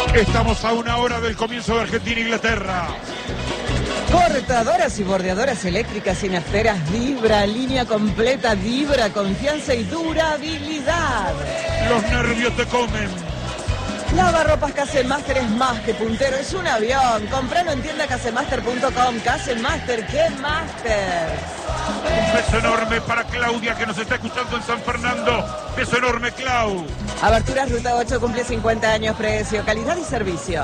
Estamos a una hora del comienzo de Argentina-Inglaterra. Cortadoras y bordeadoras eléctricas sin esferas Vibra, línea completa Vibra, confianza y durabilidad. Los nervios te comen. Lavarropas Casemaster es más que puntero, es un avión. Compralo en tienda casemaster.com. Casemaster, ¿qué Master? Un beso enorme para Claudia, que nos está escuchando en San Fernando. Beso enorme, Clau. Aberturas Ruta 8 cumple 50 años, precio, calidad y servicio.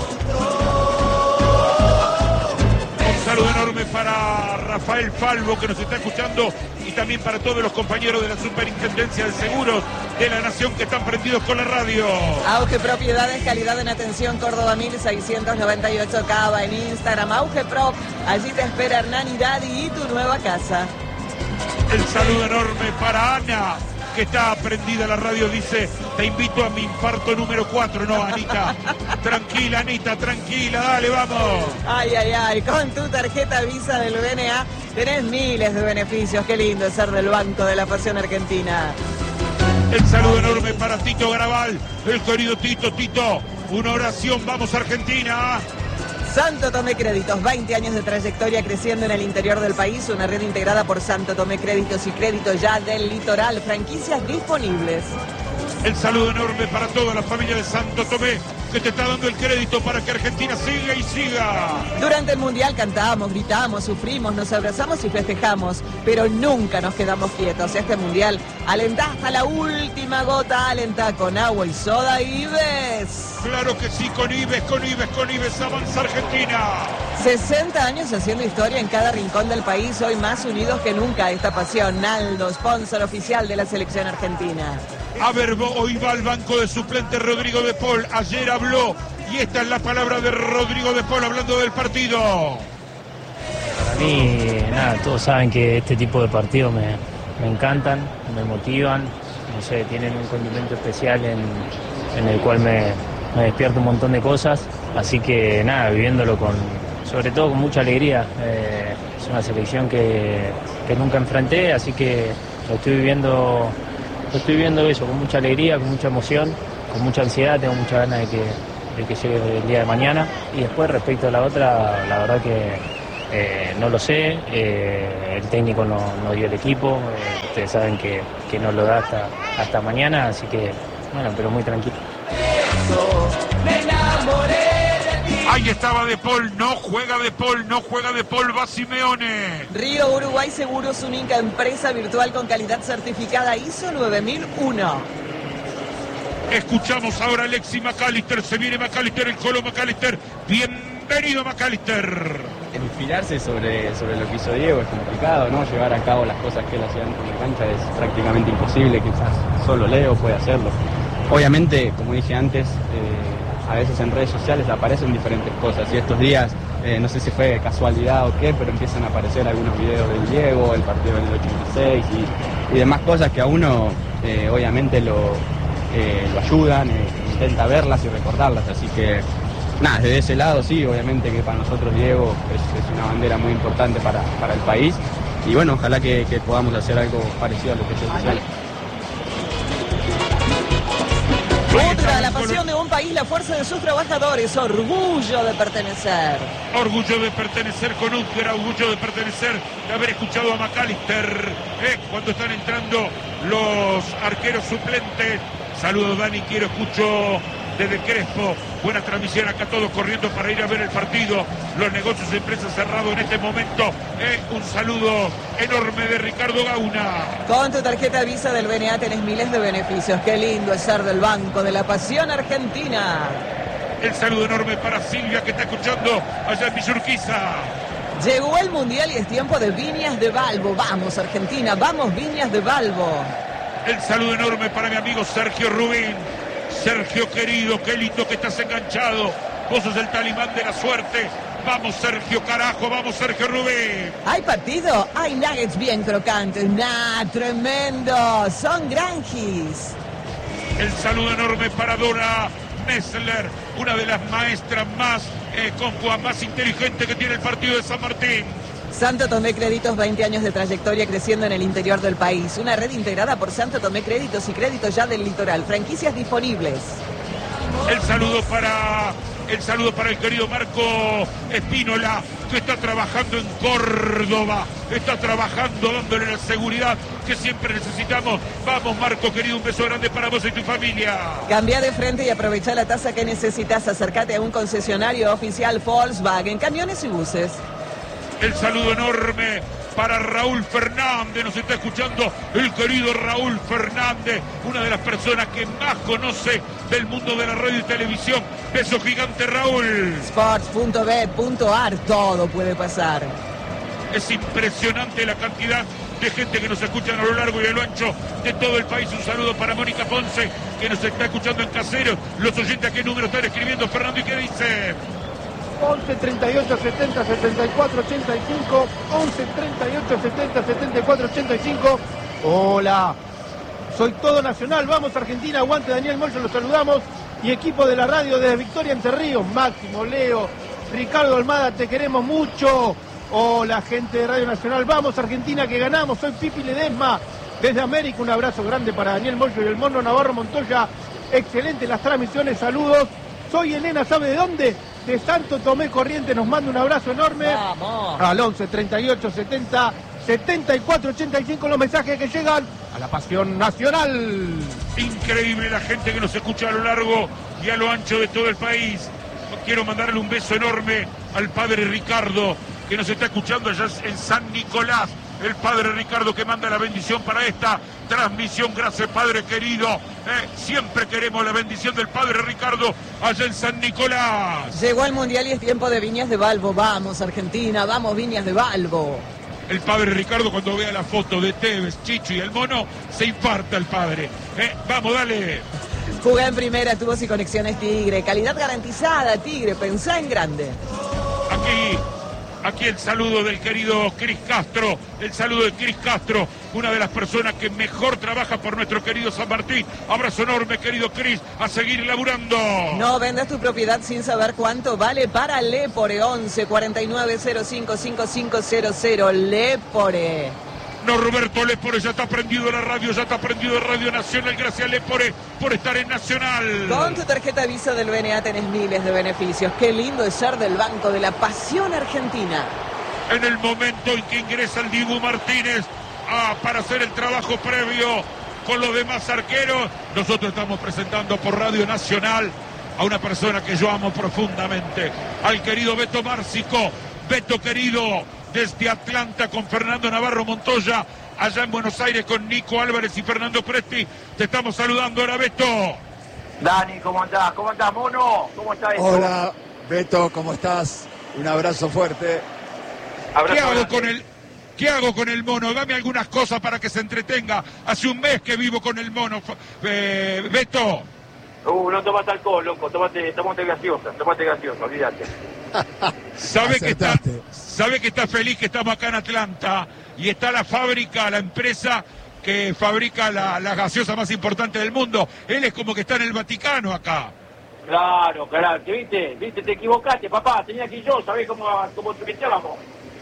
Un saludo enorme para Rafael Falvo, que nos está escuchando, y también para todos los compañeros de la Superintendencia de Seguros de la Nación que están prendidos con la radio. Auge Propiedades, calidad en atención, Córdoba 1698 Cava, en Instagram, Auge Pro. Allí te espera Hernán y Daddy y tu nueva casa. El saludo enorme para Ana, que está prendida a la radio, dice: te invito a mi infarto número 4. No, Anita, tranquila, Anita, tranquila, dale, vamos. Ay, ay, ay, con tu tarjeta Visa del BNA tenés miles de beneficios. Qué lindo es ser del Banco de la Pasión Argentina. El saludo enorme para Tito Garabal, el querido Tito, una oración, vamos Argentina. Santo Tomé Créditos, 20 años de trayectoria creciendo en el interior del país, una red integrada por Santo Tomé Créditos y Crédito Ya del Litoral, franquicias disponibles. El saludo enorme para toda la familia de Santo Tomé, que te está dando el crédito para que Argentina siga y siga. Durante el Mundial cantamos, gritamos, sufrimos, nos abrazamos y festejamos, pero nunca nos quedamos quietos. Este Mundial alentá hasta la última gota, alentá con agua y soda Ives. Claro que sí, con Ives, avanza Argentina. 60 años haciendo historia en cada rincón del país, hoy más unidos que nunca. Esta pasión, Naldo, sponsor oficial de la selección argentina. A ver, hoy va al banco de suplente Rodrigo de Paul. Ayer habló y esta es la palabra de Rodrigo de Paul hablando del partido. Para mí, nada, todos saben que este tipo de partidos me encantan, me motivan, no sé, tienen un condimento especial en el cual me despierta un montón de cosas, así que nada, viviéndolo sobre todo con mucha alegría. Es una selección que nunca enfrenté, así que lo estoy viviendo eso con mucha alegría, con mucha emoción, con mucha ansiedad, tengo muchas ganas de que llegue el día de mañana. Y después respecto a la otra, la verdad que no lo sé, el técnico no dio el equipo, ustedes saben que no lo da hasta mañana, así que bueno, pero muy tranquilo. Ahí estaba De Paul, no juega De Paul, va Simeone. Río Uruguay Seguros, única empresa virtual con calidad certificada ISO 9001. Escuchamos ahora a Alexis McAllister, se viene McAllister, el Colo McAllister. Bienvenido McAllister. Inspirarse sobre lo que hizo Diego es complicado, ¿no? Llevar a cabo las cosas que él hacía dentro de la cancha es prácticamente imposible, quizás solo Leo puede hacerlo. Obviamente, como dije antes, a veces en redes sociales aparecen diferentes cosas y estos días, no sé si fue casualidad o qué, pero empiezan a aparecer algunos videos del Diego, el partido del 86 y demás cosas que a uno obviamente lo ayudan, intenta verlas y recordarlas, así que nada, desde ese lado sí, obviamente que para nosotros Diego es una bandera muy importante para el país y bueno, ojalá que podamos hacer algo parecido a lo que ellos hicieron. Otra, la pasión de un país, la fuerza de sus trabajadores, orgullo de pertenecer. Orgullo de pertenecer con Útgara, orgullo de pertenecer, de haber escuchado a McAllister cuando están entrando los arqueros suplentes. Saludos Dani, escucho desde Crespo. Buena transmisión acá, todos corriendo para ir a ver el partido. Los negocios de empresa cerrados en este momento. Un saludo enorme de Ricardo Gauna. Con tu tarjeta Visa del BNA tenés miles de beneficios. Qué lindo es ser del Banco de la Pasión Argentina. El saludo enorme para Silvia, que está escuchando allá en Villurquiza. Llegó el Mundial y es tiempo de Viñas de Balbo. Vamos Argentina, vamos Viñas de Balbo. El saludo enorme para mi amigo Sergio Rubín. Sergio querido, qué lindo que estás enganchado. Vos sos el talimán de la suerte. Vamos Sergio, carajo, vamos Sergio Rubín. ¿Hay partido? Hay nuggets bien crocantes. Tremendo. Son granjis. El saludo enorme para Dora Messler, una de las maestras más más inteligentes que tiene el partido de San Martín. Santo Tomé Créditos, 20 años de trayectoria creciendo en el interior del país. Una red integrada por Santo Tomé Créditos y Crédito Ya del Litoral. Franquicias disponibles. El saludo para el querido Marco Espínola, que está trabajando en Córdoba, está trabajando dándole la seguridad que siempre necesitamos. Vamos, Marco, querido, un beso grande para vos y tu familia. Cambia de frente y aprovecha la tasa que necesitas. Acércate a un concesionario oficial Volkswagen, camiones y buses. El saludo enorme para Raúl Fernández, nos está escuchando el querido Raúl Fernández, una de las personas que más conoce del mundo de la radio y televisión. Beso gigante, Raúl. Sports.bet.ar, todo puede pasar. Es impresionante la cantidad de gente que nos escuchan a lo largo y a lo ancho de todo el país. Un saludo para Mónica Ponce, que nos está escuchando en Caseros. Los oyentes, ¿a qué número están escribiendo, Fernando? ¿Y qué dice? 11 38 70 74 85, 11 38 70 74 85. Hola, soy todo nacional, vamos Argentina, aguante Daniel Moyo, los saludamos. Y equipo de la radio desde Victoria Entre Ríos, Máximo, Leo, Ricardo Almada, te queremos mucho. Hola gente de Radio Nacional, vamos Argentina que ganamos, soy Pipi Ledesma desde América, un abrazo grande para Daniel Moyo y el Mono Navarro Montoya, excelente las transmisiones, saludos. Soy Elena, ¿sabe de dónde? De Santo Tomé Corriente, nos manda un abrazo enorme. Vamos. Al 11 38 70 74 85 los mensajes que llegan a la pasión nacional. Increíble la gente que nos escucha a lo largo y a lo ancho de todo el país. Quiero mandarle un beso enorme al padre Ricardo, que nos está escuchando allá en San Nicolás. El padre Ricardo que manda la bendición para esta transmisión. Gracias, padre querido. Siempre queremos la bendición del padre Ricardo allá en San Nicolás. Llegó el Mundial y es tiempo de Viñas de Balbo. Vamos Argentina, vamos Viñas de Balbo. El padre Ricardo, cuando vea la foto de Tevez, Chicho y el Mono, se infarta el padre. Vamos, dale. Juega en primera, tubos y conexiones Tigre. Calidad garantizada, Tigre. Pensá en grande. Aquí el saludo del querido Cris Castro, el saludo de Cris Castro, una de las personas que mejor trabaja por nuestro querido San Martín. Abrazo enorme, querido Cris, a seguir laburando. No vendas tu propiedad sin saber cuánto vale para Lepore. 11 49 05 5500. Lepore. Norberto Lepore ya está prendido la radio, ya está prendido Radio Nacional. Gracias, Lepore, por estar en Nacional. Con tu tarjeta Visa del BNA tenés miles de beneficios. Qué lindo es ser del Banco de la Pasión Argentina. En el momento en que ingresa el Dibu Martínez para hacer el trabajo previo con los demás arqueros, nosotros estamos presentando por Radio Nacional a una persona que yo amo profundamente, al querido Beto Márcico. Beto querido, desde Atlanta con Fernando Navarro Montoya, allá en Buenos Aires con Nico Álvarez y Fernando Presti. Te estamos saludando ahora, Beto. Dani, ¿cómo andás? ¿Cómo andás, Mono? ¿Cómo estás? Hola, Beto, ¿cómo estás? Un abrazo fuerte. ¿Qué hago con el Mono? Dame algunas cosas para que se entretenga. Hace un mes que vivo con el Mono. Beto. No tomaste alcohol, loco. Tómate gaseosa, olvídate. ¿Sabe que está feliz que estamos acá en Atlanta y está la fábrica, la empresa que fabrica la gaseosa más importante del mundo? Él es como que está en el Vaticano acá. Claro, ¿viste? Te equivocaste, papá. Tenía que ir yo, ¿sabés cómo tripeteábamos?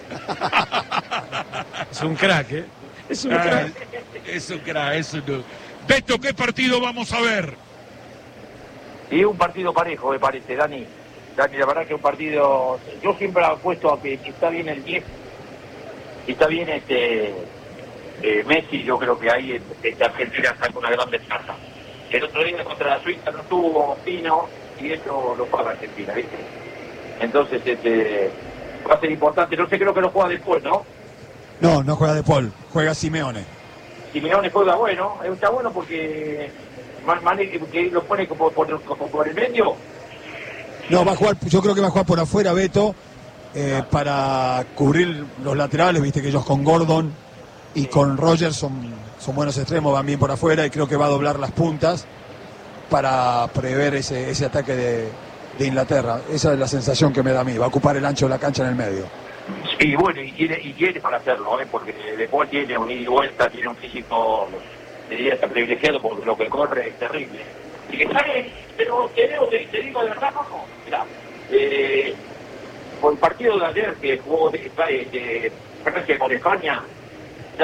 Es un crack, ¿eh? Es un crack. Beto, ¿qué partido vamos a ver? Y un partido parejo, me parece, Dani, la verdad que un partido... Yo siempre apuesto a que está bien el 10, si está bien Messi, yo creo que ahí Argentina saca una gran ventaja. El otro día contra la Suiza no tuvo Pino y eso lo paga Argentina, ¿viste? Entonces va a ser importante. No sé, creo que lo juega después, ¿no? No juega De Paul, juega Simeone. Simeone juega bueno, está bueno porque que lo pone como por el medio. No, va a jugar, yo creo que va a jugar por afuera Beto, para cubrir los laterales, viste que ellos con Gordon y con Rogers son buenos extremos, van bien por afuera y creo que va a doblar las puntas para prever ese ataque de Inglaterra. Esa es la sensación que me da a mí, va a ocupar el ancho de la cancha en el medio. Sí, bueno, y quiere para hacerlo, porque después tiene un ida y vuelta, tiene un físico, diría, está privilegiado porque lo que corre es terrible. Y que sale, pero te digo de verdad, no, mirá, por el partido de ayer que jugó de Francia con España,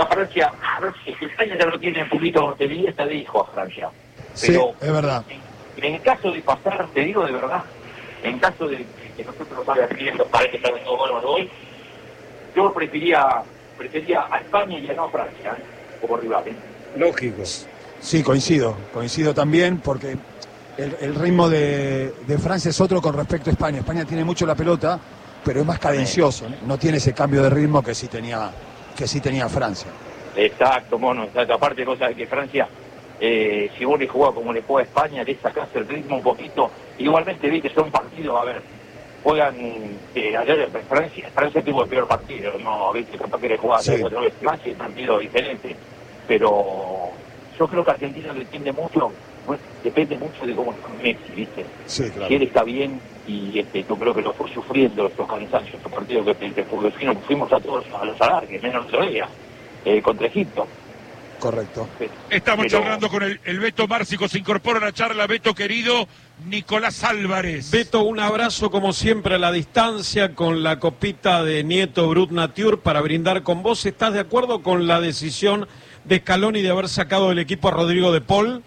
España ya lo tiene un poquito de belleza, dijo a Francia. Sí, Pero, es verdad. En caso de pasar, te digo de verdad, en caso de que nosotros salga pidiendo, parece que está todo bueno hoy, yo prefería a España y no a Francia, como rival. Lógico. Sí, coincido también, porque el ritmo de Francia es otro con respecto a España. España tiene mucho la pelota, pero es más cadencioso, no tiene ese cambio de ritmo que sí tenía Francia. Exacto, mono, exacto. Aparte, cosa de que Francia, si vos le jugás como le juega a España, le sacás el ritmo un poquito. Igualmente, viste, son partidos, a ver, juegan, ayer Francia tuvo el peor partido, no, viste, capaz que le jugaba otra vez Francia, es un partido diferente. Pero yo creo que Argentina depende mucho de cómo está Messi, viste. Sí, claro. Si él está bien, y yo creo que lo fue sufriendo estos cansancios, estos partidos que fuimos a todos a los alargues, menos otro día, contra Egipto. Correcto. Estamos charlando con el Beto Márcico. Se incorpora a la charla, Beto querido, Nicolás Álvarez. Beto, un abrazo como siempre a la distancia con la copita de Nieto Brut Nature para brindar con vos. ¿Estás de acuerdo con la decisión de Scaloni de haber sacado del equipo a Rodrigo de Paul?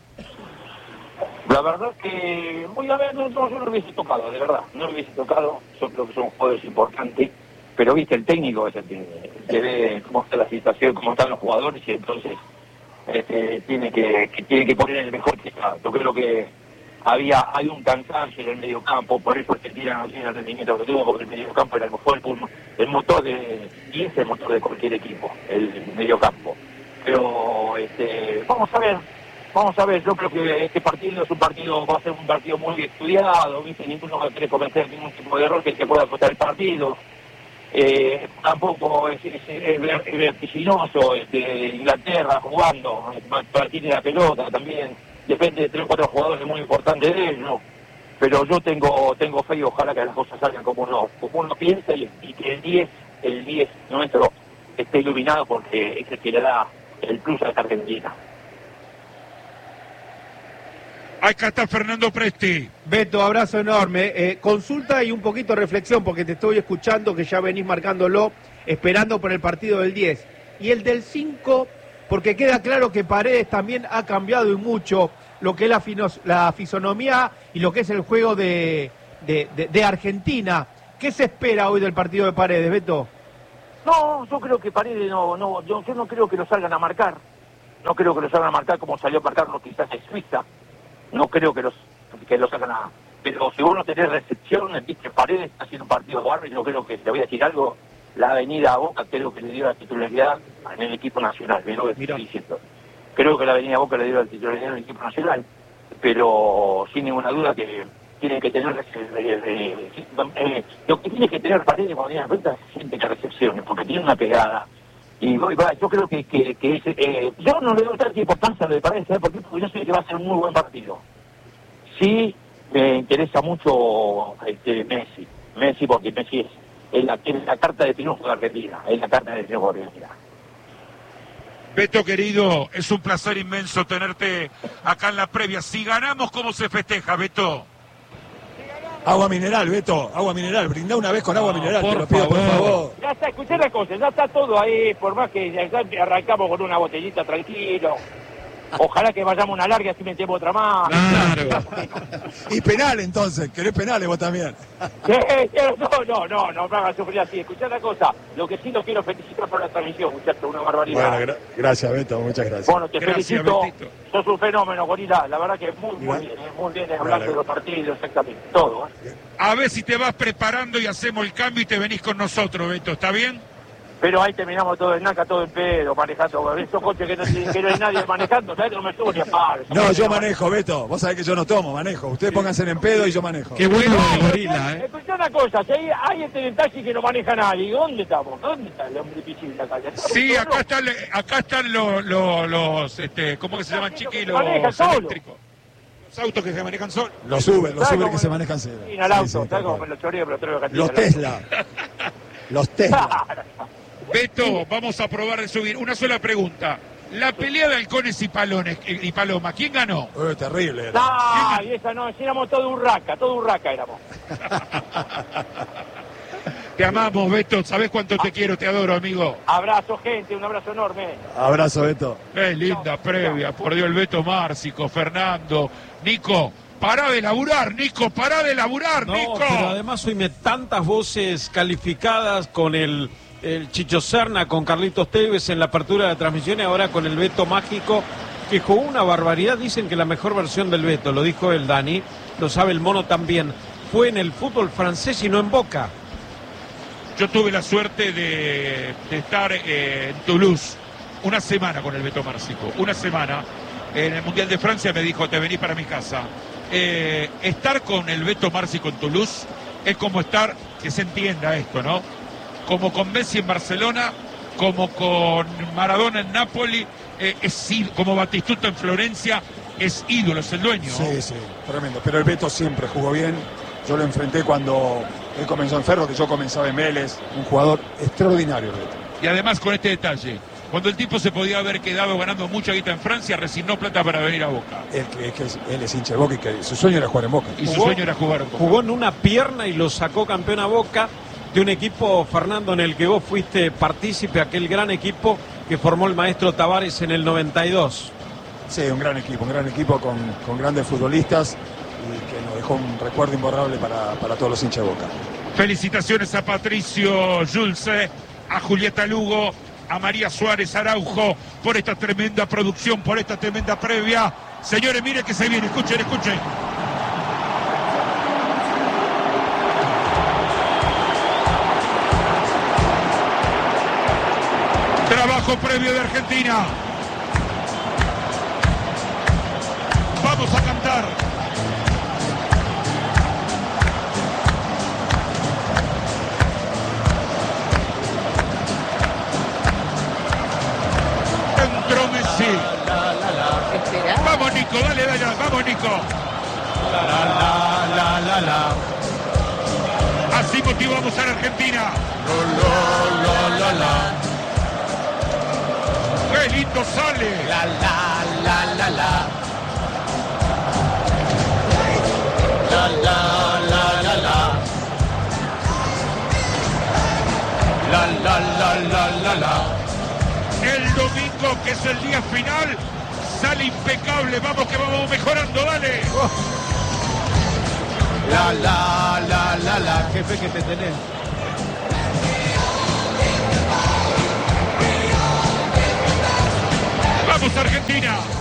La verdad que, voy a ver, yo no lo hubiese tocado, de verdad, no lo hubiese tocado. Yo creo que son jugadores importantes, pero viste, el técnico es el que ve cómo está la situación, cómo están los jugadores, y entonces tiene que poner el mejor que está. Yo creo que hay un cansancio en el mediocampo, por eso Argentina no tiene el rendimiento que tuvo, porque el mediocampo era el motor y es el motor de cualquier equipo, el mediocampo. Pero vamos a ver, yo creo que este partido va a ser un partido muy estudiado, ¿viste? Ninguno va a querer cometer ningún tipo de error que pueda costar el partido. Tampoco es vertiginoso Inglaterra jugando, tiene la pelota también, depende de 3 o 4 jugadores muy importantes de él, ¿no? Pero yo tengo fe y ojalá que las cosas salgan como uno piensa, y que el 10 nuestro esté iluminado, porque es el que le da el plus a esta Argentina. Acá está Fernando Presti. Beto, abrazo enorme. Consulta y un poquito de reflexión, porque te estoy escuchando que ya venís marcándolo, esperando por el partido del 10. Y el del 5, porque queda claro que Paredes también ha cambiado y mucho lo que es la fisonomía y lo que es el juego de Argentina. ¿Qué se espera hoy del partido de Paredes, Beto? No, yo creo que Paredes yo no creo que lo salgan a marcar. No creo que lo salgan a marcar como salió a marcarlo quizás en Suiza. No creo que lo sacan a... Pero si vos no tenés recepción, viste, Paredes está haciendo un partido bárbaro, y yo creo que, te voy a decir algo, la avenida a Boca creo que le dio la titularidad en el equipo nacional, mirá lo que estoy diciendo. Creo que la avenida Boca le dio la titularidad en el equipo nacional, pero sin ninguna duda que tiene que tener... lo que tiene que tener Paredes cuando viene a la cuenta es gente que recepcione, porque tiene una pegada. Y yo creo que yo no le doy tanta importancia a lo de Paredes, ¿sabes por qué? Porque yo sé que va a ser un muy buen partido. Sí, me interesa mucho Messi, porque Messi es la carta de triunfo de Argentina, es la carta de triunfo de Argentina. Beto querido, es un placer inmenso tenerte acá en la previa. Si ganamos, ¿cómo se festeja, Beto? Agua mineral, Beto, agua mineral. Brindá una vez con agua mineral, te lo pido, por favor. Ya está, escuché la cosa, ya está todo ahí, por más que ya arrancamos con una botellita tranquilo. Ojalá que vayamos una larga, así metemos otra más. Claro. Y penal, entonces, querés penales vos también. No me hagas sufrir así. Escuchá la cosa, lo que sí lo quiero felicitar por la transmisión, muchachos, una barbaridad. Bueno, gracias, Beto, muchas gracias. Bueno, te Gracias, felicito, Betito. sos un fenómeno, Gorila, la verdad que muy bien hablar de los partidos, exactamente, todo. A ver si te vas preparando y hacemos el cambio y te venís con nosotros, Beto, ¿está bien? Pero ahí terminamos todo en naca, todo en pedo, manejando. Esos coches que no hay nadie manejando, ¿sabes? No me subo ni a palo. No, yo manejo, Beto. Vos sabés que yo no tomo, manejo. Ustedes pónganse en pedo y yo manejo. Qué bueno de Gorila, Escuchá una cosa, si hay en taxi que no maneja nadie, ¿dónde estamos? ¿Dónde está el hombre pichín en la calle? Sí, acá están los ¿cómo que se llaman, chiqui? Los eléctricos. Los autos que se manejan solos. Los Uber que se manejan solos. Sí, al auto, ¿sabes cómo me lo choreo, pero traigo cantidad? Los Tesla. Los Tesla. Beto, vamos a probar de subir. Una sola pregunta. La pelea de halcones y palomas, ¿quién ganó? Terrible. No, y esa no, éramos todo urraca éramos. Te amamos, Beto, ¿sabés cuánto te quiero? Te adoro, amigo. Abrazo, gente, un abrazo enorme. Abrazo, Beto. Qué linda previa, por Dios, el Beto Márcico, Fernando, Nico, Pará de laburar, Nico, pará de laburar, No, Nico. pero además oíme tantas voces calificadas con el Chicho Serna, con Carlitos Tevez en la apertura de la transmisión y ahora con el Beto Mágico, que jugó una barbaridad. Dicen que la mejor versión del Beto, lo dijo el Dani, lo sabe el Mono también, fue en el fútbol francés y no en Boca. Yo tuve la suerte de estar en Toulouse una semana con el Beto Márcico, una semana. En el Mundial de Francia me dijo, te venís para mi casa. Estar con el Beto Márcico en Toulouse es como estar, que se entienda esto, ¿no? Como con Messi en Barcelona, como con Maradona en Nápoli, como Batistuta en Florencia, es ídolo, es el dueño. Sí, sí, tremendo. Pero el Beto siempre jugó bien. Yo lo enfrenté cuando él comenzó en Ferro, que yo comenzaba en Vélez. Un jugador extraordinario, el Beto. Y además con este detalle, cuando el tipo se podía haber quedado ganando mucha guita en Francia, resignó plata para venir a Boca. Él es hincha de Boca y que su sueño era jugar en Boca. Y su sueño era jugar en Boca. Jugó en una pierna y lo sacó campeón a Boca de un equipo, Fernando, en el que vos fuiste partícipe, aquel gran equipo que formó el maestro Tavares en el 92. Sí, un gran equipo con grandes futbolistas y que nos dejó un recuerdo imborrable para todos los hinchas de Boca. Felicitaciones a Patricio Julce, a Julieta Lugo, a María Suárez Araujo por esta tremenda producción, por esta tremenda previa. Señores, miren que se viene, escuchen, escuchen. Trabajo previo de Argentina. Vamos a cantar. Entró Messi. Espera. Vamos, Nico, dale, dale, vamos, Nico. Así motivamos a la Argentina. ¡Qué lindo sale! El domingo, que es el día final, sale impecable. Vamos que vamos mejorando, dale. Qué fe que te tenés. Vamos, Argentina.